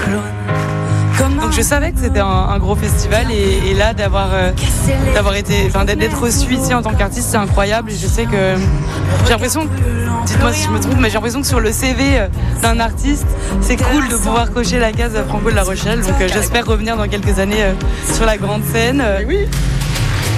Donc je savais que c'était un gros festival et là d'être reçu ici en tant qu'artiste, c'est incroyable. Et je sais que j'ai l'impression, dites-moi si je me trompe, mais j'ai l'impression que sur le CV d'un artiste, c'est cool de pouvoir cocher la case Franco de La Rochelle. Donc j'espère revenir dans quelques années sur la grande scène. Oui.